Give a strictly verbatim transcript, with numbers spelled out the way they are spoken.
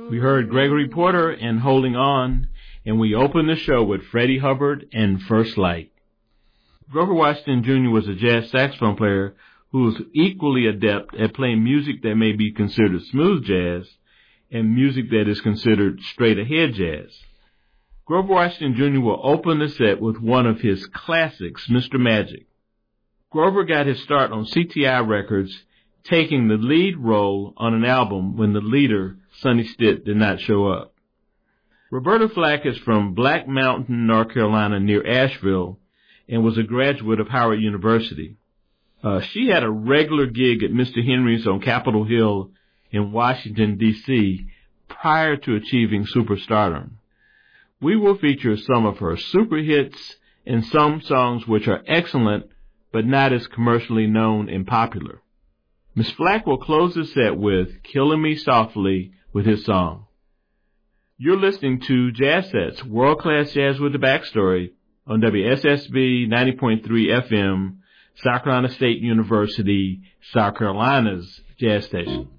We heard Gregory Porter and Holding On, and we opened the show with Freddie Hubbard and First Light. Grover Washington Junior was a jazz saxophone player who was equally adept at playing music that may be considered smooth jazz and music that is considered straight-ahead jazz. Grover Washington Junior will open the set with one of his classics, Mister Magic. Grover got his start on C T I Records, taking the lead role on an album when the leader, Sonny Stitt, did not show up. Roberta Flack is from Black Mountain, North Carolina, near Asheville, and was a graduate of Howard University. Uh, she had a regular gig at Mister Henry's on Capitol Hill in Washington, D C prior to achieving superstardom. We will feature some of her super hits and some songs which are excellent but not as commercially known and popular. Miss Flack will close the set with Killing Me Softly with his song. You're listening to Jazz Sets, world-class jazz with the backstory on W S S B ninety point three F M, South Carolina State University, South Carolina's jazz station.